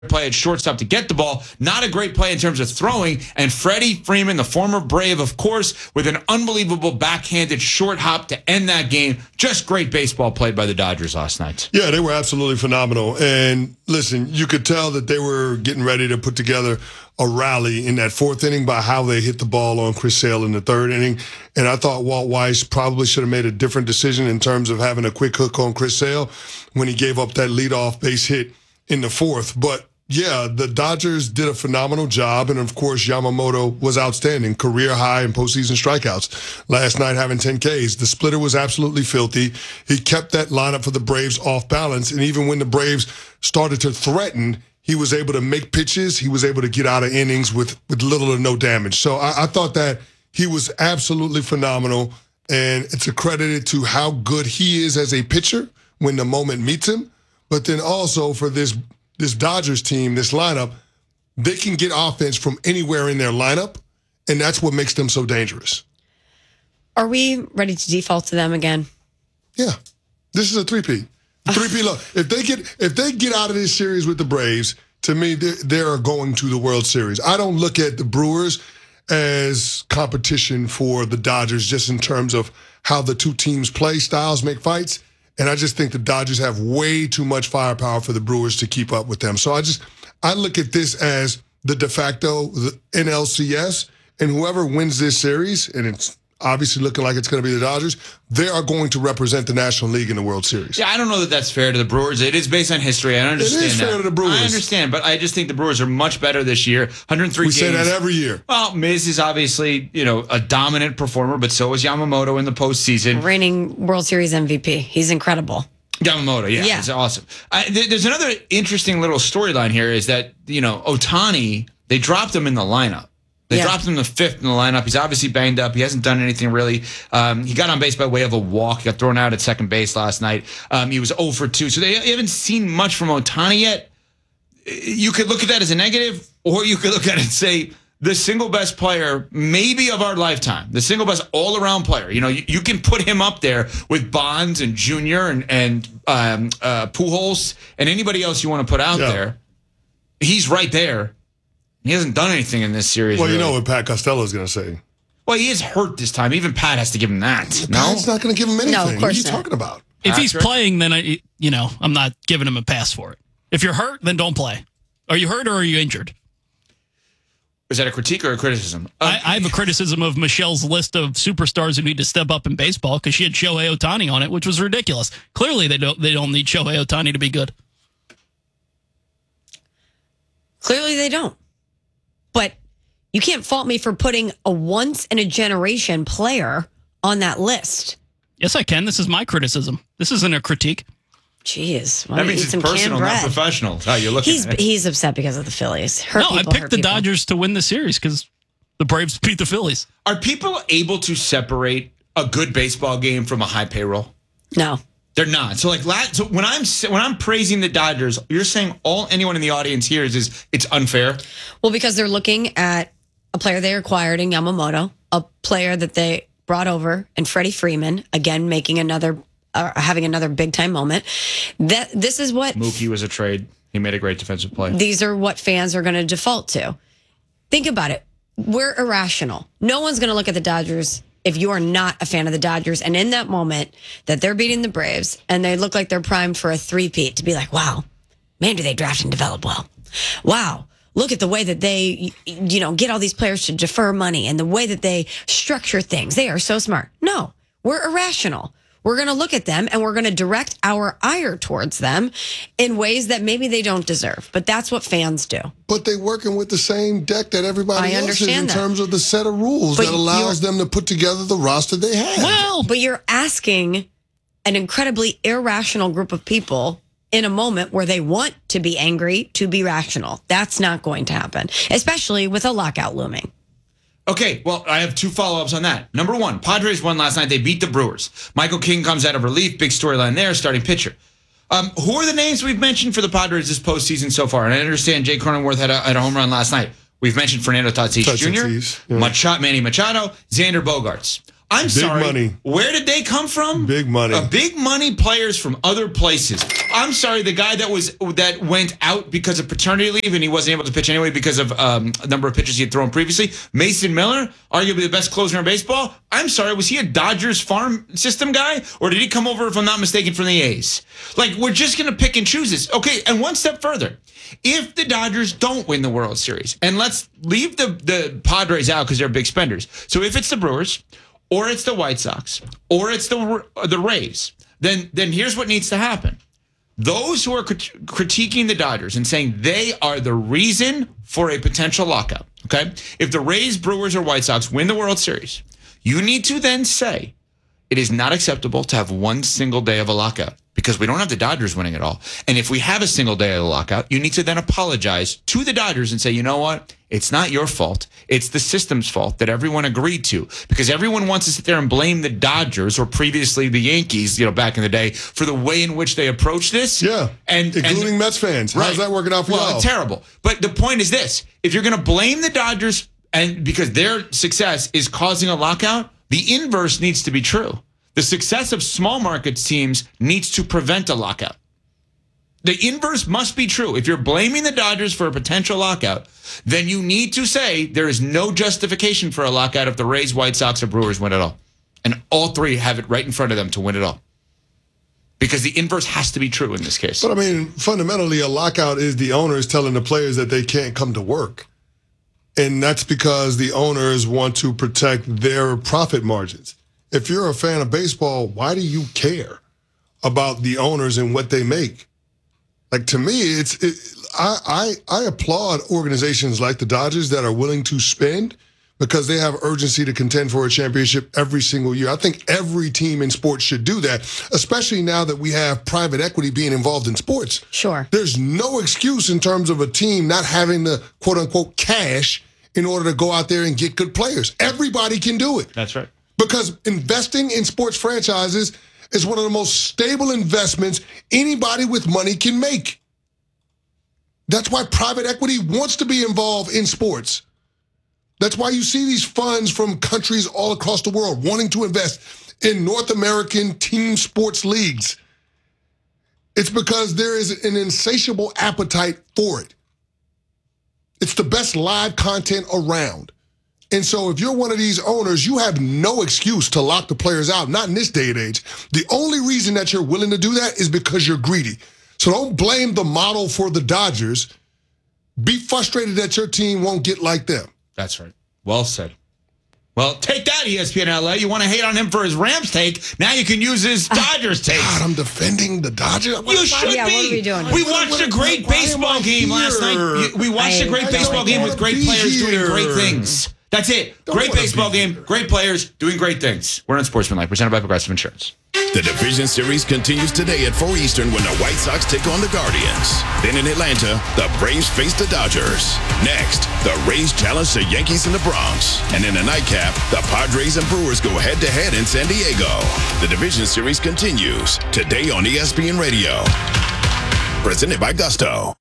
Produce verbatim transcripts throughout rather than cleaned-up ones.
play at shortstop to get the ball. Not a great play in terms of throwing. And Freddie Freeman, the former Brave, of course, with an unbelievable backhanded short hop to end that game. Just great baseball played by the Dodgers last night. Yeah, they were absolutely phenomenal. And listen, you could tell that they were getting ready to put together a rally in that fourth inning by how they hit the ball on Chris Sale in the third inning. And I thought Walt Weiss probably should have made a different decision in terms of having a quick hook on Chris Sale when he gave up that leadoff base hit in the fourth. But yeah, the Dodgers did a phenomenal job, and of course, Yamamoto was outstanding, career high in postseason strikeouts. Last night, having ten Ks. The splitter was absolutely filthy. He kept that lineup for the Braves off balance, and even when the Braves started to threaten, he was able to make pitches. He was able to get out of innings with, with little or no damage. So I, I thought that he was absolutely phenomenal, and it's accredited to how good he is as a pitcher when the moment meets him, but then also for this This Dodgers team, this lineup, they can get offense from anywhere in their lineup, and that's what makes them so dangerous. Are we ready to default to them again? Yeah. This is a three-peat. Three-peat look. If they get if they get out of this series with the Braves, to me, they, they are going to the World Series. I don't look at the Brewers as competition for the Dodgers just in terms of how the two teams play, styles make fights. And I just think the Dodgers have way too much firepower for the Brewers to keep up with them. So I just, I look at this as the de facto the N L C S, and whoever wins this series, and it's obviously looking like it's going to be the Dodgers, they are going to represent the National League in the World Series. Yeah, I don't know that that's fair to the Brewers. It is based on history. I understand that. It is fair to the Brewers. I understand, but I just think the Brewers are much better this year. one hundred three we games. We say that every year. Well, Miz is obviously, you know, a dominant performer, but so is Yamamoto in the postseason. Reigning World Series M V P. He's incredible. Yamamoto, yeah, yeah. It's awesome. I, th- there's another interesting little storyline here is that, you know, Ohtani, they dropped him in the lineup. They yeah. dropped him the fifth in the lineup. He's obviously banged up. He hasn't done anything really. Um, he got on base by way of a walk. He got thrown out at second base last night. Um, he was zero for two. So they haven't seen much from Ohtani yet. You could look at that as a negative, or you could look at it and say, the single best player, maybe of our lifetime, the single best all-around player. You know, you, you can put him up there with Bonds and Junior and, and um, uh, Pujols and anybody else you want to put out yeah. there. He's right there. He hasn't done anything in this series. Well, really. You know what Pat Costello is going to say. Well, he is hurt this time. Even Pat has to give him that. No, Pat's not going to give him anything. No, of course what are you not. talking about? If he's Patrick? playing, then I, you know, I'm not giving him a pass for it. If you're hurt, then don't play. Are you hurt or are you injured? Is that a critique or a criticism? Uh, I, I have a criticism of Michelle's list of superstars who need to step up in baseball because she had Shohei Ohtani on it, which was ridiculous. Clearly, they don't they don't need Shohei Ohtani to be good. Clearly, they don't. But you can't fault me for putting a once-in-a-generation player on that list. Yes, I can. This is my criticism. This isn't a critique. Jeez. That means it's personal, not professional. How you're looking he's, at it. He's upset because of the Phillies. Hurt no, people, I picked the people. Dodgers to win the series because the Braves beat the Phillies. Are people able to separate a good baseball game from a high payroll? No. They're not. So like last, so when I'm when I'm praising the Dodgers, you're saying all anyone in the audience hears is it's unfair? Well, because they're looking at a player they acquired in Yamamoto, a player that they brought over, and Freddie Freeman, again making another Uh, having another big time moment. That this is what Mookie was a trade. He made a great defensive play. These are what fans are going to default to. Think about it. We're irrational. No one's going to look at the Dodgers if you are not a fan of the Dodgers. And in that moment that they're beating the Braves and they look like they're primed for a three-peat, to be like, wow, man, do they draft and develop well? Wow. Look at the way that they, you know, get all these players to defer money and the way that they structure things. They are so smart. No, we're irrational. We're going to look at them and we're going to direct our ire towards them in ways that maybe they don't deserve. But that's what fans do. But they're working with the same deck that everybody I else is in that. terms of the set of rules but that allows them to put together the roster they have. Well, but you're asking an incredibly irrational group of people in a moment where they want to be angry to be rational. That's not going to happen, especially with a lockout looming. Okay, well, I have two follow-ups on that. Number one, Padres won last night. They beat the Brewers. Michael King comes out of relief. Big storyline there, starting pitcher. Um, who are the names we've mentioned for the Padres this postseason so far? And I understand Jay Cronenworth had a, had a home run last night. We've mentioned Fernando Tatis Junior, Tatis, yeah. Machado, Manny Machado, Xander Bogaerts. I'm Big sorry. money. Where did they come from? Big money. Uh, big money players from other places. I'm sorry. The guy that was that went out because of paternity leave and he wasn't able to pitch anyway because of um, a number of pitches he had thrown previously. Mason Miller, arguably the best closer in baseball. I'm sorry. Was he a Dodgers farm system guy, or did he come over, if I'm not mistaken, from the A's? Like, we're just gonna pick and choose this. Okay. And one step further. If the Dodgers don't win the World Series, and let's leave the the Padres out because they're big spenders. So if it's the Brewers, or it's the White Sox, or it's the the Rays, then then here's what needs to happen. Those who are crit- critiquing the Dodgers and saying they are the reason for a potential lockout, okay? If the Rays, Brewers, or White Sox win the World Series, you need to then say it is not acceptable to have one single day of a lockout because we don't have the Dodgers winning it all. And if we have a single day of a lockout, you need to then apologize to the Dodgers and say, you know what? It's not your fault. It's the system's fault that everyone agreed to, because everyone wants to sit there and blame the Dodgers or previously the Yankees, you know, back in the day for the way in which they approach this. Yeah. And including and, Mets fans. Right. How's that working out for well, y'all? Terrible. But the point is this. If you're going to blame the Dodgers and because their success is causing a lockout, the inverse needs to be true. The success of small market teams needs to prevent a lockout. The inverse must be true. If you're blaming the Dodgers for a potential lockout, then you need to say there is no justification for a lockout if the Rays, White Sox, or Brewers win it all. And all three have it right in front of them to win it all. Because the inverse has to be true in this case. But I mean, fundamentally, a lockout is the owners telling the players that they can't come to work. And that's because the owners want to protect their profit margins. If you're a fan of baseball, why do you care about the owners and what they make? Like, to me, it's it, I, I I applaud organizations like the Dodgers that are willing to spend because they have urgency to contend for a championship every single year. I think every team in sports should do that, especially now that we have private equity being involved in sports. Sure. There's no excuse in terms of a team not having the quote-unquote cash in order to go out there and get good players. Everybody can do it. That's right. Because investing in sports franchises is one of the most stable investments anybody with money can make. That's why private equity wants to be involved in sports. That's why you see these funds from countries all across the world wanting to invest in North American team sports leagues. It's because there is an insatiable appetite for it. It's the best live content around. And so if you're one of these owners, you have no excuse to lock the players out, not in this day and age. The only reason that you're willing to do that is because you're greedy. So don't blame the model for the Dodgers. Be frustrated that your team won't get like them. That's right. Well said. Well, take that, E S P N L A. You want to hate on him for his Rams take? Now you can use his Dodgers take. God, I'm defending the Dodgers. What You should Yeah, be. what are we doing? We What- watched what- a great why am baseball I game last here? night. We watched a I- great I baseball don't game with wanna great be players doing here. great things. That's it. Don't Great wanna baseball be game, here. great players doing great things. We're on Sportsmanlike, presented by Progressive Insurance. The Division Series continues today at four Eastern when the White Sox take on the Guardians. Then in Atlanta, the Braves face the Dodgers. Next, the Rays challenge the Yankees in the Bronx. And in the nightcap, the Padres and Brewers go head-to-head in San Diego. The Division Series continues today on E S P N Radio. Presented by Gusto.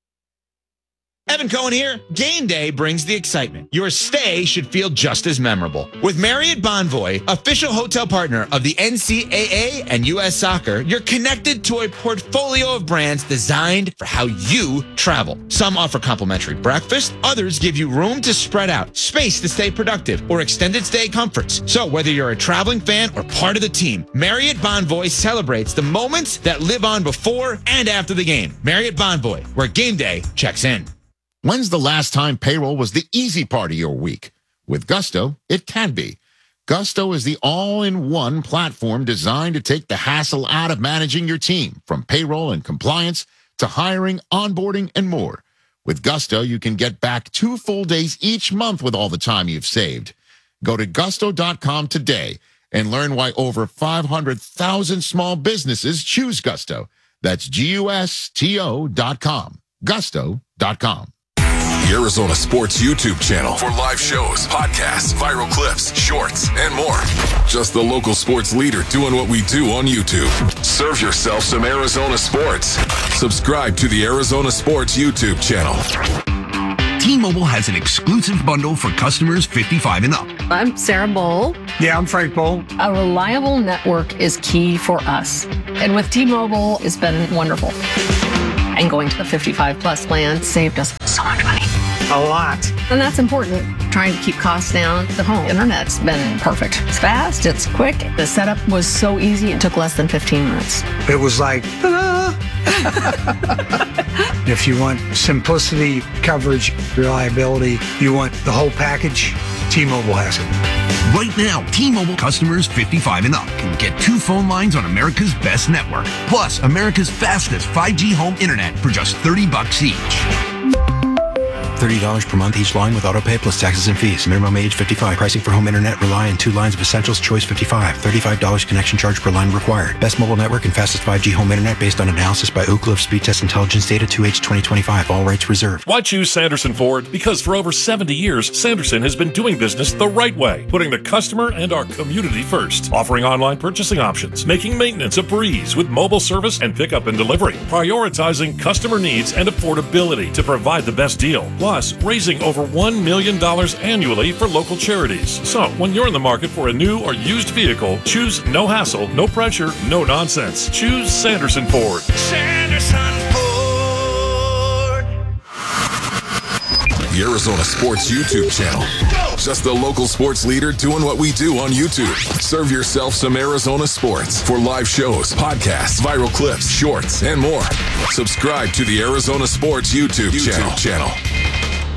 Evan Cohen here. Game day brings the excitement. Your stay should feel just as memorable. With Marriott Bonvoy, official hotel partner of the N C double A and U S Soccer, you're connected to a portfolio of brands designed for how you travel. Some offer complimentary breakfast, others give you room to spread out, space to stay productive, or extended stay comforts. So whether you're a traveling fan or part of the team, Marriott Bonvoy celebrates the moments that live on before and after the game. Marriott Bonvoy, where game day checks in. When's the last time payroll was the easy part of your week? With Gusto, it can be. Gusto is the all-in-one platform designed to take the hassle out of managing your team, from payroll and compliance to hiring, onboarding, and more. With Gusto, you can get back two full days each month with all the time you've saved. Go to gusto dot com today and learn why over five hundred thousand small businesses choose Gusto. That's G U S T O dot com. gusto dot com. The Arizona Sports YouTube channel for live shows, podcasts, viral clips, shorts, and more. Just the local sports leader doing what we do on YouTube. Serve yourself some Arizona sports. Subscribe to the Arizona Sports YouTube channel. T-Mobile has an exclusive bundle for customers fifty-five and up. I'm Sarah Bowl. Yeah, I'm Frank Bowl. A reliable network is key for us. And with T-Mobile, it's been wonderful. And going to the fifty-five plus plan saved us so much money. A lot. And that's important. Trying to keep costs down. The home internet's been perfect. It's fast, it's quick. The setup was so easy, it took less than fifteen minutes. It was like, ta-da! If you want simplicity, coverage, reliability, you want the whole package, T-Mobile has it. Right now, T-Mobile customers fifty-five and up can get two phone lines on America's best network, plus America's fastest five G home internet for just thirty bucks each. thirty dollars per month each line with autopay plus taxes and fees. Minimum age fifty-five. Pricing for home internet rely on two lines of essentials. Choice fifty-five. thirty-five dollars connection charge per line required. Best mobile network and fastest five G home internet based on analysis by Ookla of Speed Test Intelligence data two H twenty twenty-five. All rights reserved. Why choose Sanderson Ford? Because for over seventy years, Sanderson has been doing business the right way, putting the customer and our community first, offering online purchasing options, making maintenance a breeze with mobile service and pickup and delivery, prioritizing customer needs and affordability to provide the best deal, plus raising over one million dollars annually for local charities. So, when you're in the market for a new or used vehicle, choose no hassle, no pressure, no nonsense. Choose Sanderson Ford. Sanderson Ford. The Arizona Sports YouTube channel. Just the local sports leader doing what we do on YouTube. Serve yourself some Arizona sports for live shows, podcasts, viral clips, shorts, and more. Subscribe to the Arizona Sports YouTube, YouTube channel. channel.